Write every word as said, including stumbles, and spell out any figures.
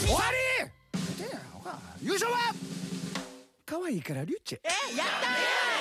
終わり。優勝は可愛いからリュッチェ。 え、やったー。